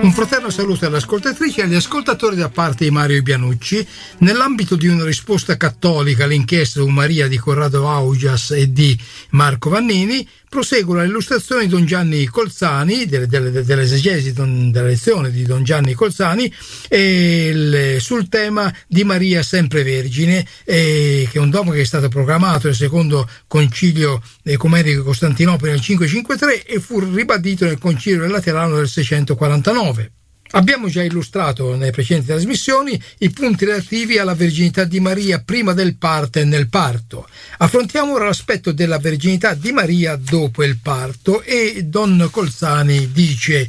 Un fraterno saluto alle ascoltatrici e agli ascoltatori da parte di Mario Bianucci. Nell'ambito di una risposta cattolica all'inchiesta su Maria di Corrado Augias e di Marco Vannini, prosegue l'illustrazione di Don Gianni Colzani, dell'esegesi della lezione di Don Gianni Colzani, sul tema di Maria sempre Vergine, che è un dogma che è stato proclamato nel secondo concilio ecumenico di Costantinopoli nel 553 e fu ribadito nel concilio Laterano del 649. Abbiamo già illustrato nelle precedenti trasmissioni i punti relativi alla verginità di Maria prima del parto e nel parto. Affrontiamo ora l'aspetto della verginità di Maria dopo il parto e Don Colzani dice: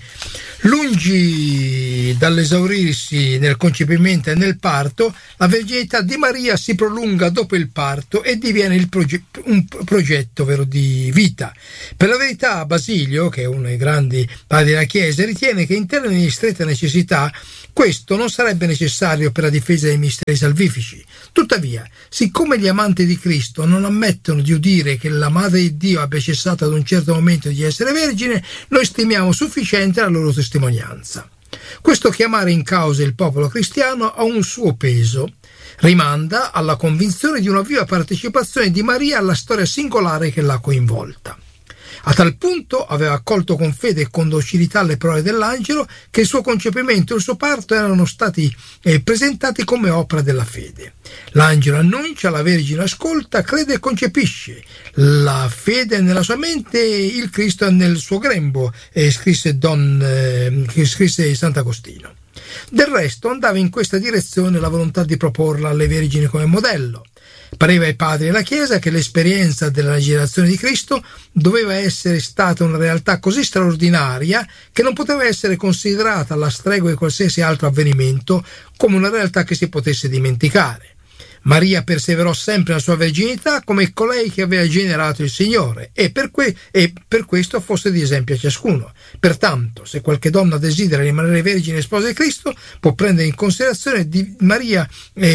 lungi dall'esaurirsi nel concepimento e nel parto, la verginità di Maria si prolunga dopo il parto e diviene un progetto vero di vita. Per la verità, Basilio, che è uno dei grandi padri della Chiesa, ritiene che in termini di stretta necessità questo non sarebbe necessario per la difesa dei misteri salvifici. Tuttavia, siccome gli amanti di Cristo non ammettono di udire che la Madre di Dio abbia cessato ad un certo momento di essere vergine, noi stimiamo sufficiente la loro testimonianza. Questo chiamare in causa il popolo cristiano ha un suo peso. Rimanda alla convinzione di una viva partecipazione di Maria alla storia singolare che l'ha coinvolta. A tal punto aveva accolto con fede e con docilità le parole dell'angelo che il suo concepimento e il suo parto erano stati presentati come opera della fede. L'angelo annuncia, la Vergine ascolta, crede e concepisce. La fede è nella sua mente, il Cristo è nel suo grembo, scrisse Sant'Agostino. Del resto andava in questa direzione la volontà di proporla alle Vergini come modello. Pareva ai padri della Chiesa che l'esperienza della generazione di Cristo doveva essere stata una realtà così straordinaria che non poteva essere considerata alla stregua di qualsiasi altro avvenimento come una realtà che si potesse dimenticare. Maria perseverò sempre nella sua verginità come colei che aveva generato il Signore e per questo fosse di esempio a ciascuno. Pertanto, se qualche donna desidera rimanere vergine e sposa di Cristo, può prendere in considerazione di Maria,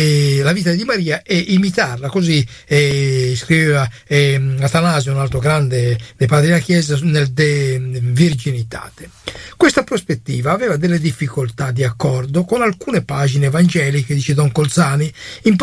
la vita di Maria e imitarla. Così scriveva Atanasio, un altro grande dei padri della Chiesa, nel De Virginitate. Questa prospettiva aveva delle difficoltà di accordo con alcune pagine evangeliche, dice Don Colzani,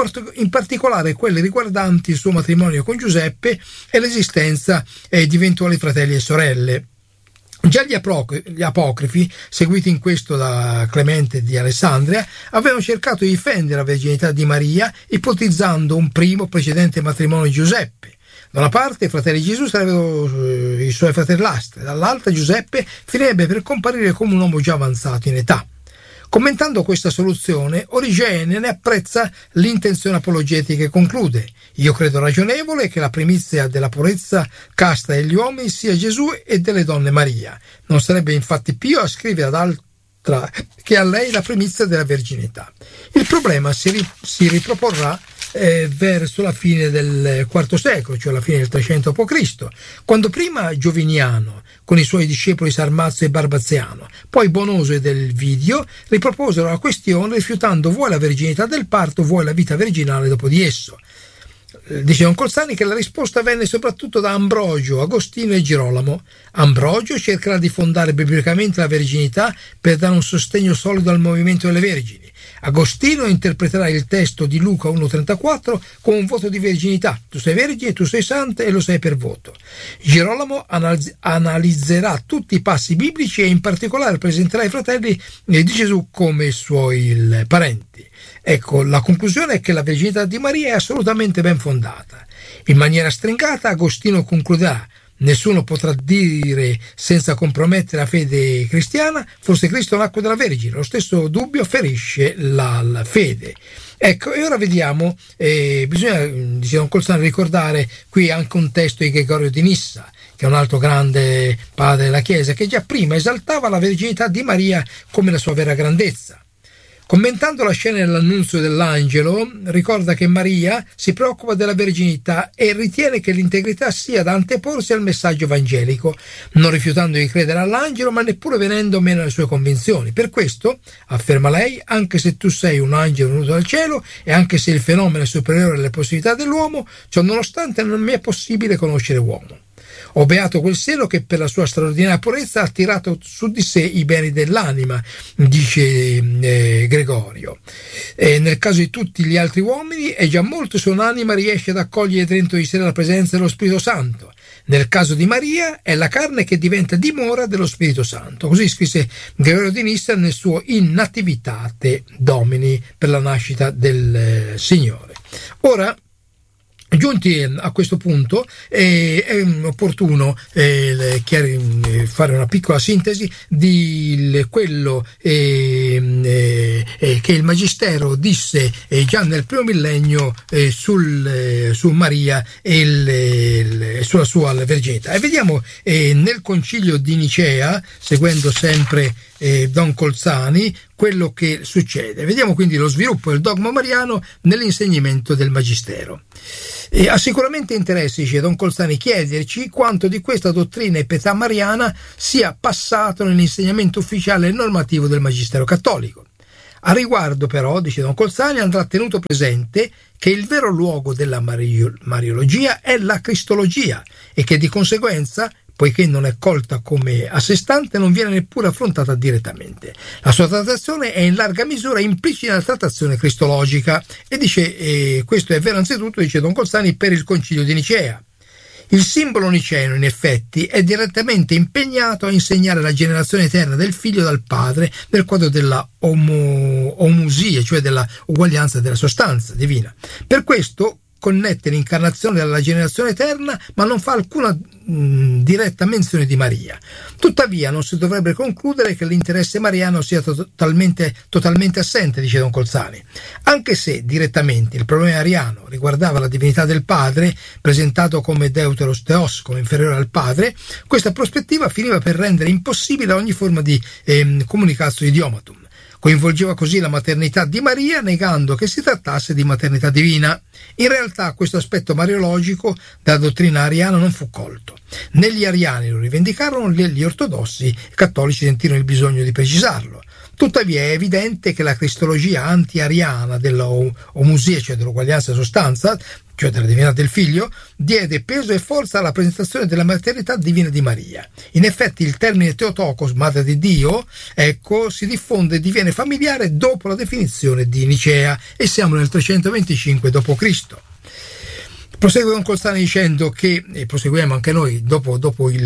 in particolare quelle riguardanti il suo matrimonio con Giuseppe e l'esistenza di eventuali fratelli e sorelle. Già gli apocrifi, seguiti in questo da Clemente di Alessandria, avevano cercato di difendere la verginità di Maria, ipotizzando un primo precedente matrimonio di Giuseppe. Da una parte i fratelli di Gesù sarebbero i suoi fratellastri, dall'altra Giuseppe finirebbe per comparire come un uomo già avanzato in età. Commentando questa soluzione, Origene ne apprezza l'intenzione apologetica e conclude: io credo ragionevole che la primizia della purezza casta degli uomini sia Gesù e delle donne Maria. Non sarebbe infatti pio a scrivere ad altra che a lei la primizia della verginità. Il problema si riproporrà verso la fine del IV secolo, cioè la fine del 300 a.C., quando prima Gioviniano con i suoi discepoli Sarmazzo e Barbaziano, poi Bonoso e Del Vidio riproposero la questione rifiutando vuoi la verginità del parto, vuoi la vita virginale dopo di esso. Dice Don Colzani che la risposta venne soprattutto da Ambrogio, Agostino e Girolamo. Ambrogio cercherà di fondare biblicamente la verginità per dare un sostegno solido al movimento delle vergini. Agostino interpreterà il testo di Luca 1,34 come un voto di verginità: tu sei vergine, tu sei santa e lo sei per voto. Girolamo analizzerà tutti i passi biblici e in particolare presenterà i fratelli di Gesù come suoi parenti. Ecco, la conclusione è che la verginità di Maria è assolutamente ben fondata. In maniera stringata Agostino concluderà: nessuno potrà dire senza compromettere la fede cristiana, forse Cristo nacque dalla Vergine, lo stesso dubbio ferisce la fede. Ecco, e ora vediamo, bisogna, dice Don Colzani, ricordare qui anche un testo di Gregorio di Nissa, che è un altro grande padre della Chiesa, che già prima esaltava la verginità di Maria come la sua vera grandezza. Commentando la scena dell'annunzio dell'angelo, ricorda che Maria si preoccupa della verginità e ritiene che l'integrità sia da anteporsi al messaggio evangelico, non rifiutando di credere all'angelo ma neppure venendo meno alle sue convinzioni. Per questo, afferma lei, anche se tu sei un angelo venuto dal cielo e anche se il fenomeno è superiore alle possibilità dell'uomo, ciò nonostante non mi è possibile conoscere uomo. O beato quel seno che per la sua straordinaria purezza ha attirato su di sé i beni dell'anima, dice Gregorio. Nel caso di tutti gli altri uomini è già molto se un'anima riesce ad accogliere dentro di sé la presenza dello Spirito Santo. Nel caso di Maria è la carne che diventa dimora dello Spirito Santo. Così scrisse Gregorio di Nissa nel suo In Nativitate Domini, per la nascita del Signore. Ora, giunti a questo punto, è opportuno fare una piccola sintesi di quello che il Magistero disse già nel primo millennio su Maria e sulla sua verginità. E vediamo nel Concilio di Nicea, seguendo sempre Don Colzani, quello che succede. Vediamo quindi lo sviluppo del dogma mariano nell'insegnamento del Magistero. Ha sicuramente interesse, dice Don Colzani, chiederci quanto di questa dottrina e pietà mariana sia passato nell'insegnamento ufficiale e normativo del Magistero cattolico. A riguardo però, dice Don Colzani, andrà tenuto presente che il vero luogo della mariologia è la cristologia e che di conseguenza, poiché non è colta come a sé stante, non viene neppure affrontata direttamente. La sua trattazione è in larga misura implicita nella trattazione cristologica, e dice questo è vero anzitutto, dice Don Colzani, per il Concilio di Nicea. Il simbolo niceno, in effetti, è direttamente impegnato a insegnare la generazione eterna del figlio dal padre nel quadro della omusia, cioè della uguaglianza della sostanza divina. Per questo connette l'incarnazione alla generazione eterna, ma non fa alcuna diretta menzione di Maria. Tuttavia non si dovrebbe concludere che l'interesse mariano sia totalmente assente, dice Don Colzani, anche se direttamente il problema ariano riguardava la divinità del padre, presentato come deuteros theos, come inferiore al padre. Questa prospettiva finiva per rendere impossibile ogni forma di communicatio idiomatum. Coinvolgeva così la maternità di Maria, negando che si trattasse di maternità divina. In realtà questo aspetto mariologico della dottrina ariana non fu colto. Né gli ariani lo rivendicarono, né gli ortodossi cattolici sentirono il bisogno di precisarlo. Tuttavia è evidente che la cristologia anti-ariana della omusia, cioè dell'uguaglianza sostanza, cioè della divinità del figlio, diede peso e forza alla presentazione della maternità divina di Maria. In effetti il termine Theotokos, madre di Dio, si diffonde e diviene familiare dopo la definizione di Nicea, e siamo nel 325 d.C. Prosegue Don Colzani dicendo che, e proseguiamo anche noi, dopo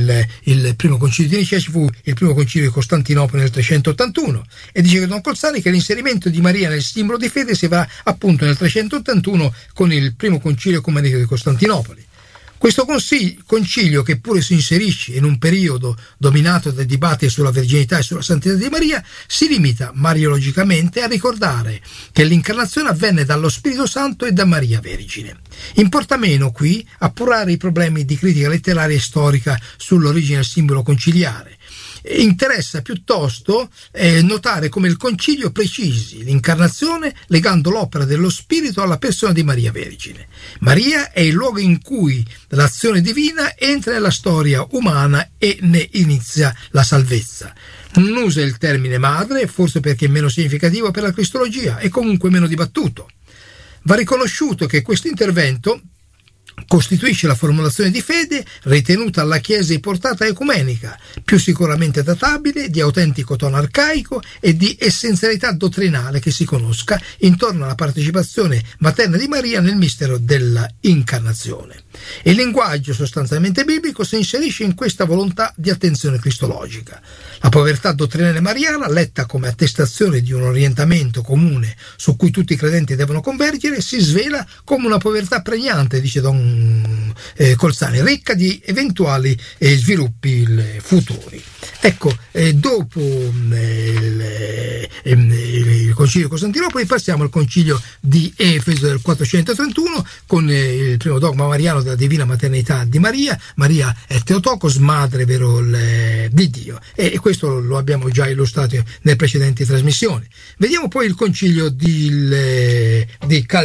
il primo concilio di Nicea ci fu il primo concilio di Costantinopoli nel 381, e dice che Don Colzani che l'inserimento di Maria nel simbolo di fede si va appunto nel 381 con il primo concilio ecumenico di Costantinopoli. Questo concilio, che pure si inserisce in un periodo dominato dai dibattiti sulla verginità e sulla santità di Maria, si limita mariologicamente a ricordare che l'incarnazione avvenne dallo Spirito Santo e da Maria Vergine. Importa meno qui appurare i problemi di critica letteraria e storica sull'origine del simbolo conciliare. Interessa piuttosto notare come il concilio precisi l'incarnazione legando l'opera dello Spirito alla persona di Maria Vergine. Maria è il luogo in cui l'azione divina entra nella storia umana e ne inizia la salvezza. Non usa il termine madre, forse perché è meno significativo per la cristologia e comunque meno dibattuto. Va riconosciuto che questo intervento costituisce la formulazione di fede ritenuta alla Chiesa di portata ecumenica, più sicuramente databile, di autentico tono arcaico e di essenzialità dottrinale che si conosca intorno alla partecipazione materna di Maria nel mistero della incarnazione. Il linguaggio sostanzialmente biblico si inserisce in questa volontà di attenzione cristologica. La povertà dottrinale mariana, letta come attestazione di un orientamento comune su cui tutti i credenti devono convergere, si svela come una povertà pregnante, dice Don Colzani, ricca di eventuali sviluppi futuri. Ecco, dopo il concilio di Costantinopoli passiamo al concilio di Efeso del 431 con il primo dogma mariano della divina maternità di Maria. Maria è Theotokos, madre di Dio, e questo lo abbiamo già illustrato nelle precedenti trasmissioni. Vediamo poi il concilio di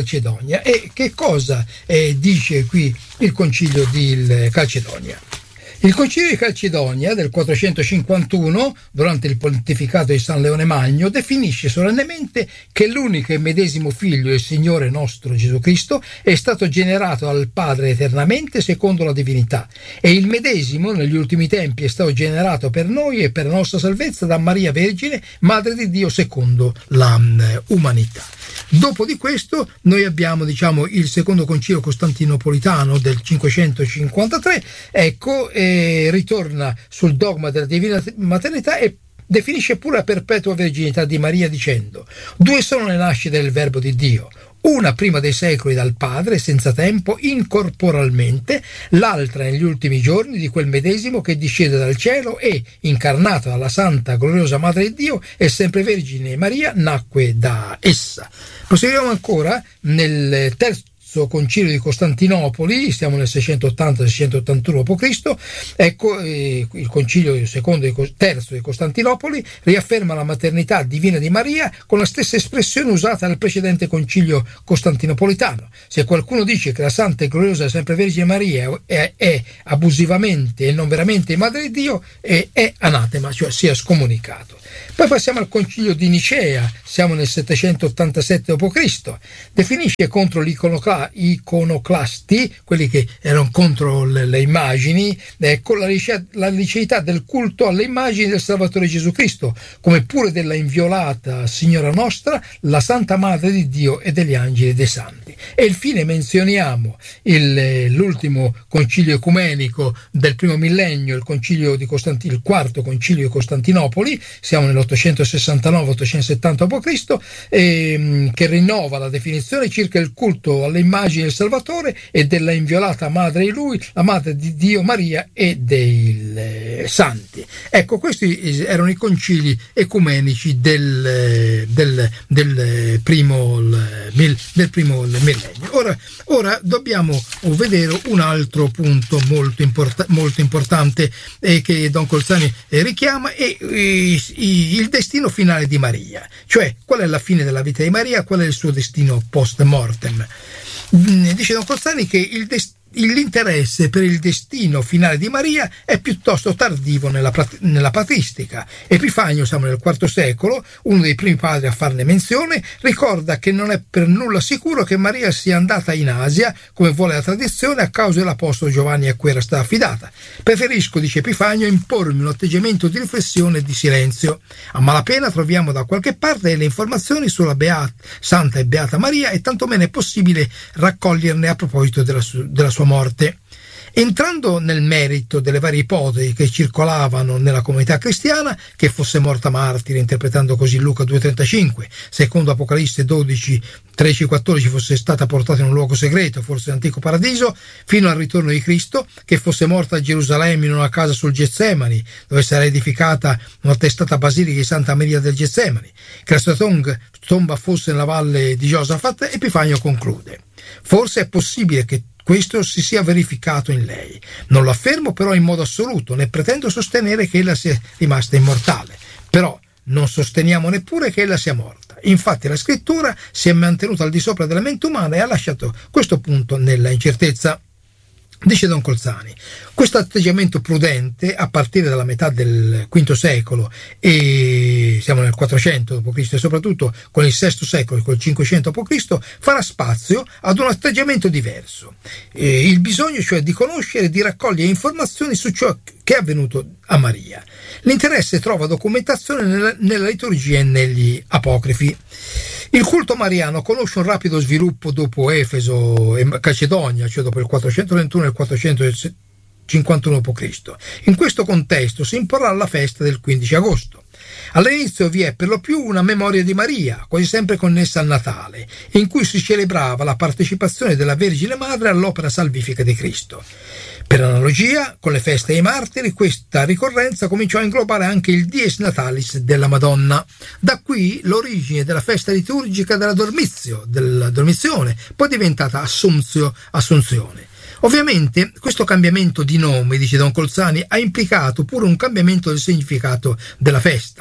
Calcedonia, e che cosa dice qui il concilio di Calcedonia. Il Concilio di Calcedonia del 451, durante il pontificato di San Leone Magno, definisce solennemente che l'unico e medesimo Figlio, il Signore nostro Gesù Cristo, è stato generato dal Padre eternamente secondo la divinità, e il medesimo negli ultimi tempi è stato generato per noi e per la nostra salvezza da Maria Vergine, Madre di Dio secondo la umanità. Dopo di questo noi abbiamo il secondo concilio costantinopolitano del 553, ritorna sul dogma della divina maternità e definisce pure la perpetua verginità di Maria dicendo: due sono le nascite del Verbo di Dio, una prima dei secoli dal Padre, senza tempo, incorporalmente, l'altra negli ultimi giorni di quel medesimo che discende dal cielo e, incarnata dalla Santa Gloriosa Madre di Dio e sempre Vergine Maria, nacque da essa. Proseguiamo ancora nel terzo Concilio di Costantinopoli, siamo nel 680-681 a.C. Il Concilio secondo e terzo di Costantinopoli riafferma la maternità divina di Maria con la stessa espressione usata nel precedente Concilio Costantinopolitano. Se qualcuno dice che la Santa e Gloriosa e sempre Vergine Maria è abusivamente e non veramente Madre di Dio, è anatema, cioè sia scomunicato. Poi passiamo al Concilio di Nicea, siamo nel 787 d.C., definisce contro iconoclasti, quelli che erano contro le immagini, la liceità del culto alle immagini del Salvatore Gesù Cristo, come pure della inviolata Signora nostra, la Santa Madre di Dio e degli angeli e dei santi. E infine menzioniamo l'ultimo concilio ecumenico del primo millennio, il quarto concilio di Costantinopoli, siamo nell'869-870 a.C., che rinnova la definizione circa il culto alle immagini del Salvatore e della inviolata Madre di Lui, la Madre di Dio Maria e dei santi. Ecco, questi erano i concili ecumenici del primo millennio. Ora dobbiamo vedere un altro punto molto importante che Don Colzani richiama, è il destino finale di Maria, cioè qual è la fine della vita di Maria, qual è il suo destino post mortem. Dice Don Colzani che l'interesse per il destino finale di Maria è piuttosto tardivo nella patristica. Epifanio, siamo nel IV secolo, uno dei primi padri a farne menzione, ricorda che non è per nulla sicuro che Maria sia andata in Asia, come vuole la tradizione, a causa dell'apostolo Giovanni a cui era stata affidata. Preferisco, dice Epifanio, impormi un atteggiamento di riflessione e di silenzio. A malapena troviamo da qualche parte le informazioni sulla Santa e Beata Maria, e tantomeno è possibile raccoglierne a proposito della sua morte. Entrando nel merito delle varie ipotesi che circolavano nella comunità cristiana, che fosse morta martire, interpretando così Luca 2,35, secondo Apocalisse 12, 13-14 fosse stata portata in un luogo segreto, forse l'antico paradiso, fino al ritorno di Cristo, che fosse morta a Gerusalemme in una casa sul Getsemani, dove sarà edificata una testata basilica di Santa Maria del Getsemani, che la sua tomba fosse nella valle di Giosafat. Epifanio conclude: forse è possibile che questo si sia verificato in lei. Non lo affermo però in modo assoluto, né pretendo sostenere che ella sia rimasta immortale. Però non sosteniamo neppure che ella sia morta. Infatti la scrittura si è mantenuta al di sopra della mente umana e ha lasciato questo punto nella incertezza. Dice Don Colzani: questo atteggiamento prudente, a partire dalla metà del V secolo, e siamo nel 400 d.C. e soprattutto con il VI secolo e col 500 d.C., farà spazio ad un atteggiamento diverso. Il bisogno, cioè, di conoscere e di raccogliere informazioni su ciò che è avvenuto a Maria. L'interesse trova documentazione nella liturgia e negli apocrifi. Il culto mariano conosce un rapido sviluppo dopo Efeso e Calcedonia, cioè dopo il 421 e il 451 d.C. In questo contesto si imporrà la festa del 15 agosto. All'inizio vi è per lo più una memoria di Maria, quasi sempre connessa al Natale, in cui si celebrava la partecipazione della Vergine Madre all'opera salvifica di Cristo. Per analogia, con le feste dei martiri, questa ricorrenza cominciò a inglobare anche il Dies Natalis della Madonna. Da qui l'origine della festa liturgica della Dormizione, poi diventata Assunzione. Ovviamente questo cambiamento di nome, dice Don Colzani, ha implicato pure un cambiamento del significato della festa.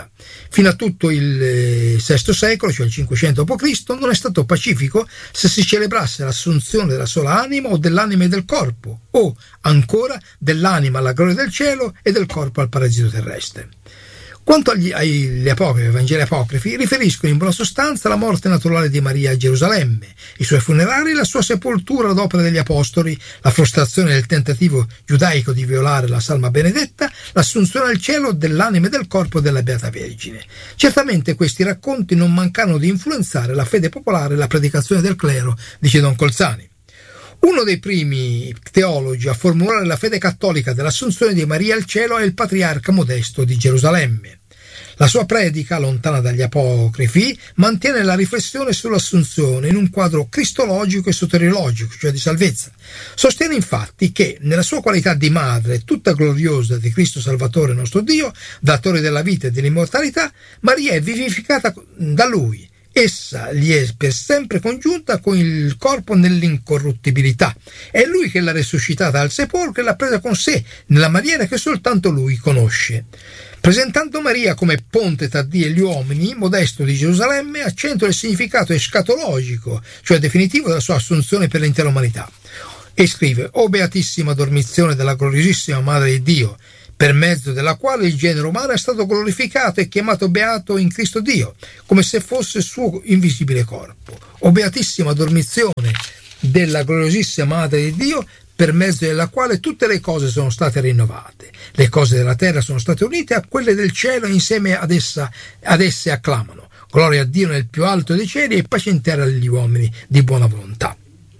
Fino a tutto il VI secolo, cioè il 500 d.C., non è stato pacifico se si celebrasse l'assunzione della sola anima o dell'anima e del corpo, o ancora dell'anima alla gloria del cielo e del corpo al paradiso terrestre. Quanto agli apocrifi, ai Vangeli apocrifi, riferiscono in buona sostanza la morte naturale di Maria a Gerusalemme, i suoi funerali, la sua sepoltura ad opera degli apostoli, la frustrazione del tentativo giudaico di violare la salma benedetta, l'assunzione al cielo dell'anima e del corpo della Beata Vergine. Certamente questi racconti non mancano di influenzare la fede popolare e la predicazione del clero, dice Don Colzani. Uno dei primi teologi a formulare la fede cattolica dell'assunzione di Maria al cielo è il patriarca Modesto di Gerusalemme. La sua predica, lontana dagli apocrifi, mantiene la riflessione sull'assunzione in un quadro cristologico e soteriologico, cioè di salvezza. Sostiene infatti che, nella sua qualità di madre tutta gloriosa di Cristo Salvatore nostro Dio, datore della vita e dell'immortalità, Maria è vivificata da Lui. Essa gli è per sempre congiunta con il corpo nell'incorruttibilità. È Lui che l'ha resuscitata dal sepolcro e l'ha presa con sé, nella maniera che soltanto Lui conosce. Presentando Maria come ponte tra Dio e gli uomini, Modesto di Gerusalemme accentua il significato escatologico, cioè definitivo della sua assunzione per l'intera umanità. E scrive: «O beatissima dormizione della gloriosissima Madre di Dio, per mezzo della quale il genere umano è stato glorificato e chiamato beato in Cristo Dio, come se fosse il suo invisibile corpo. O beatissima dormizione della gloriosissima Madre di Dio, per mezzo della quale tutte le cose sono state rinnovate. Le cose della terra sono state unite a quelle del cielo e insieme ad esse acclamano. Gloria a Dio nel più alto dei cieli e pace in terra agli uomini di buona volontà».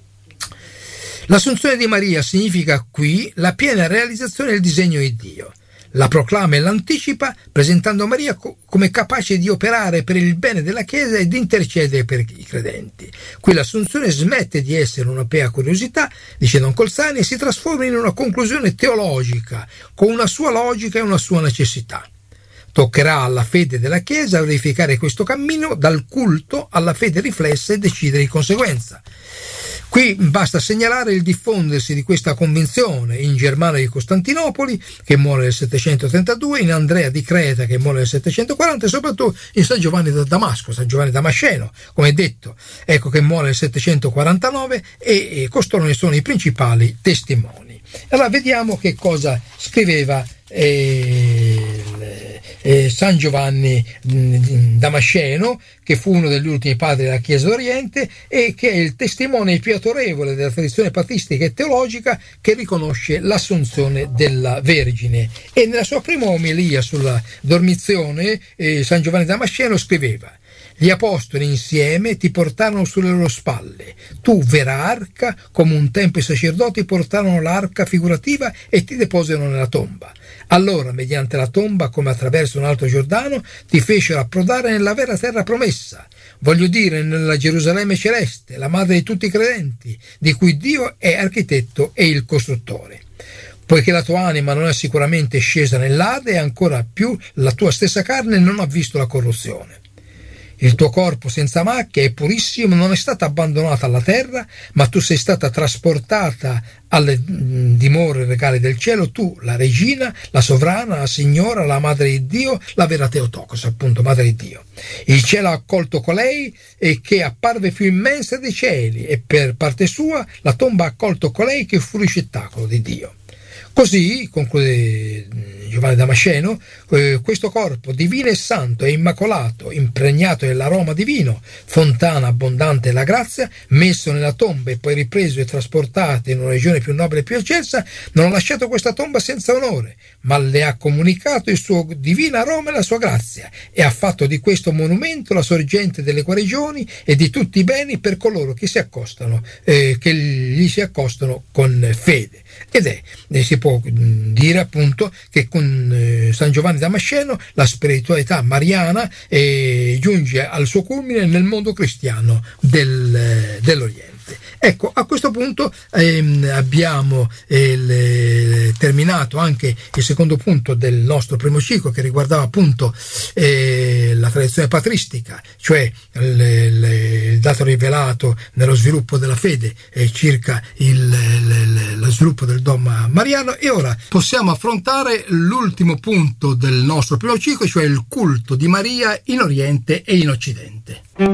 L'assunzione di Maria significa qui la piena realizzazione del disegno di Dio. La proclama e l'anticipa, presentando Maria come capace di operare per il bene della Chiesa e di intercedere per i credenti. Qui l'assunzione smette di essere una pea curiosità, dice Don Colzani, e si trasforma in una conclusione teologica, con una sua logica e una sua necessità. Toccherà alla fede della Chiesa verificare questo cammino dal culto alla fede riflessa e decidere di conseguenza. Qui basta segnalare il diffondersi di questa convinzione in Germano di Costantinopoli, che muore nel 732, in Andrea di Creta, che muore nel 740, e soprattutto in San Giovanni da Damasco, San Giovanni Damasceno, come detto, ecco, che muore nel 749, e costoro ne sono i principali testimoni. Allora vediamo che cosa scriveva San Giovanni Damasceno, che fu uno degli ultimi padri della Chiesa d'Oriente e che è il testimone più autorevole della tradizione patristica e teologica che riconosce l'assunzione della Vergine. E nella sua prima omelia sulla dormizione San Giovanni Damasceno scriveva: «Gli apostoli insieme ti portarono sulle loro spalle, tu vera arca, come un tempo i sacerdoti portarono l'arca figurativa e ti deposero nella tomba. Allora, mediante la tomba, come attraverso un altro Giordano, ti fecero approdare nella vera terra promessa, voglio dire nella Gerusalemme celeste, la madre di tutti i credenti, di cui Dio è architetto e il costruttore. Poiché la tua anima non è sicuramente scesa nell'Ade, e ancora più la tua stessa carne non ha visto la corruzione. Il tuo corpo senza macchia e purissimo non è stato abbandonato alla terra, ma tu sei stata trasportata alle dimore regali del cielo, tu, la regina, la sovrana, la signora, la madre di Dio, la vera Teotokos, appunto, madre di Dio. Il cielo ha accolto colei e che apparve più immensa dei cieli, e per parte sua la tomba ha accolto colei che fu ricettacolo di Dio. Così, conclude Giovanni Damasceno, questo corpo divino e santo e immacolato, impregnato dell'aroma divino, fontana abbondante della grazia, messo nella tomba e poi ripreso e trasportato in una regione più nobile e più eccelsa, non ha lasciato questa tomba senza onore, ma le ha comunicato il suo divino aroma e la sua grazia, e ha fatto di questo monumento la sorgente delle guarigioni e di tutti i beni per coloro che si accostano, che gli si accostano con fede. Ed si può dire appunto che con San Giovanni Damasceno la spiritualità mariana giunge al suo culmine nel mondo cristiano dell'Oriente. Oriente. Ecco, a questo punto abbiamo terminato anche il secondo punto del nostro primo ciclo, che riguardava appunto la tradizione patristica, cioè il dato rivelato nello sviluppo della fede circa lo sviluppo del dogma mariano. E ora possiamo affrontare l'ultimo punto del nostro primo ciclo, cioè il culto di Maria in Oriente e in Occidente.